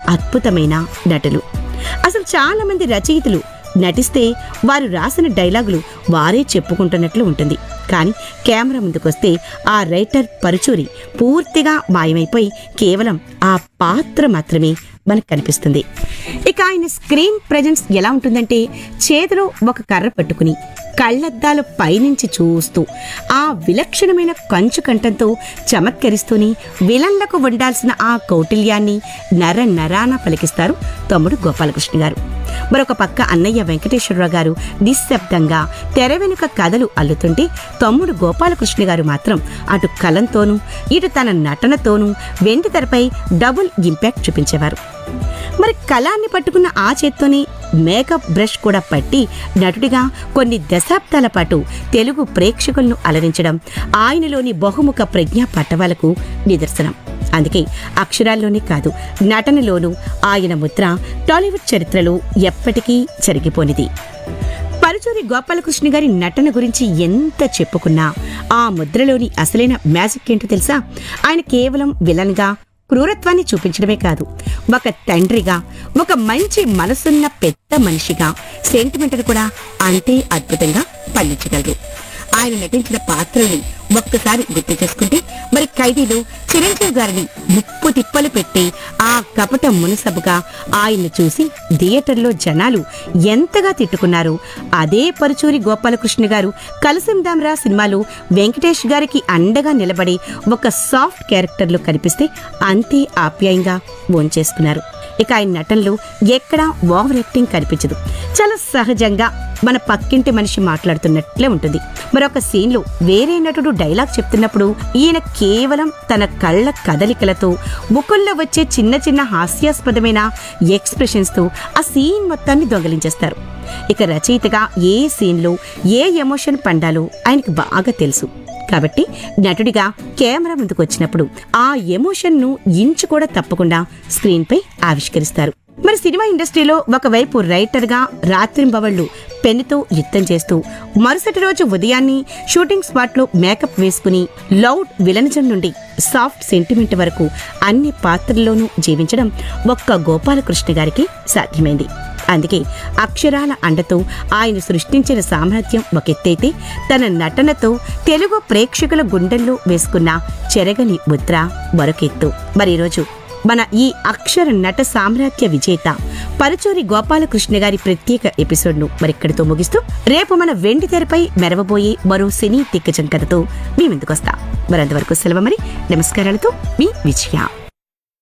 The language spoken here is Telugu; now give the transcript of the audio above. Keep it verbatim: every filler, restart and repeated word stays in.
అద్భుతమైన నటులు. అసలు చాలా మంది రచయితలు నటిస్తే వారు రాసిన డైలాగులు వారే చెప్పుకుంటున్నట్లు ఉంటుంది. కానీ కెమెరా ముందుకొస్తే ఆ రైటర్ పరుచూరి పూర్తిగా మాయమైపోయి కేవలం ఆ పాత్ర మాత్రమే మనకు కనిపిస్తుంది. ఇక ఆయన స్క్రీన్ ప్రెజెన్స్ ఎలా ఉంటుందంటే, చేతిలో ఒక కర్ర పట్టుకుని కళ్ళద్దాలు పైనుంచి చూస్తూ ఆ విలక్షణమైన కంచు కంఠంతో చమత్కరిస్తూని విలన్లకు ఉండాల్సిన ఆ కౌటిల్యాన్ని నర నరాన పలికిస్తారు తమ్ముడు గోపాలకృష్ణ గారు. మరొక పక్క అన్నయ్య వెంకటేశ్వరరావు గారు నిశ్శబ్దంగా తెర వెనుక కథలు అల్లుతుంటే, తమ్ముడు గోపాలకృష్ణ గారు మాత్రం అటు కలంతోనూ ఇటు తన నటనతోనూ వెండి తెరపై డబుల్ ఇంపాక్ట్ చూపించేవారు. మరి కళాన్ని పట్టుకున్న ఆ చేత్తోనే మేకప్ బ్రష్ కూడా పట్టి నటుడిగా కొన్ని దశాబ్దాల పాటు తెలుగు ప్రేక్షకులను అలరించడం ఆయనలోని బహుముఖ ప్రజ్ఞా పట్టవాలకు నిదర్శనం. అందుకే అక్షరాల్లోనే కాదు, నటనలోనూ ఆయన ముద్ర టాలీవుడ్ చరిత్రలో ఎప్పటికీ చెరిగిపోనిది. పరుచూరి గోపాలకృష్ణ గారి నటన గురించి ఎంత చెప్పుకున్నా ఆ ముద్రలోని అసలైన మ్యాజిక్ ఏంటో తెలుసా? ఆయన కేవలం విలన్గా క్రూరత్వాన్ని చూపించడమే కాదు, ఒక తండ్రిగా, ఒక మంచి మనసున్న పెద్ద మనిషిగా సెంటిమెంట్ను కూడా అంతే అద్భుతంగా పండించగలరు. ఆయన నటించిన పాత్రల్ని ఒక్కసారి గుర్తు చేసుకుంటే, మరి ఖైదీలో చిరంజీవి గారిని ముప్పు తిప్పలు పెట్టి ఆ కపట మునసబుగా ఆయన్ను చూసి థియేటర్లో జనాలు ఎంతగా తిట్టుకున్నారు, అదే పరుచూరి గోపాలకృష్ణ గారు కలసిందాంరా సినిమాలో వెంకటేష్ గారికి అండగా నిలబడి ఒక సాఫ్ట్ క్యారెక్టర్లో కనిపిస్తే అంతే ఆప్యాయంగా ఓన్చేసుకున్నారు. ఇక ఆయన నటనలో ఎక్కడా ఓవర్ యాక్టింగ్ కనిపించదు. చాలా సహజంగా మన పక్కింటి మనిషి మాట్లాడుతున్నట్లే ఉంటుంది. మరొక సీన్లో వేరే నటుడు డైలాగ్ చెప్తున్నప్పుడు ఈయన కేవలం తన కళ్ళ కదలికలతో, ముఖంలో వచ్చే చిన్న చిన్న హాస్యాస్పదమైన ఎక్స్ప్రెషన్స్తో ఆ సీన్ మొత్తాన్ని దొంగలించేస్తారు. ఇక రచయితగా ఏ సీన్లో ఏ ఎమోషన్ పండాలో ఆయనకు బాగా తెలుసు. కాబట్టి నటుడిగా కెమెరా ముందుకు వచ్చినప్పుడు ఆ ఎమోషన్ను ఇంచు కూడా తప్పకుండా స్క్రీన్పై ఆవిష్కరిస్తారు. మరి సినిమా ఇండస్ట్రీలో ఒకవైపు రైటర్గా రాత్రింబవళ్లు పెన్నుతో యుద్ధం చేస్తూ, మరుసటి రోజు ఉదయాన్ని షూటింగ్ స్పాట్లో మేకప్ వేసుకుని లౌడ్ విలనిజం నుండి సాఫ్ట్ సెంటిమెంట్ వరకు అన్ని పాత్రల్లోనూ జీవించడం ఒక్క గోపాలకృష్ణ గారికి సాధ్యమైంది. అందుకే అక్షరాల అండతో ఆయన సృష్టించిన సామ్రాజ్యం ఒకెత్తైతే, తన నటనతో తెలుగు ప్రేక్షకుల గుండెల్లో వేసుకున్న చెరగని ముద్ర మరొకెత్తు. మరి ఈరోజు మన ఈ అక్షర నట సామ్రాజ్య విజేత పరుచూరి గోపాలకృష్ణ గారి ప్రత్యేక ఎపిసోడ్ను మరిక్కడితో ముగిస్తూ, రేపు మన వెండి తెరపై మెరవబోయే మరో సినీ దిగ్గజం కథతో మీ ముందుకొస్తా. మరంతవరకు సెలవు. మరి నమస్కారాలతో మీ విజయ.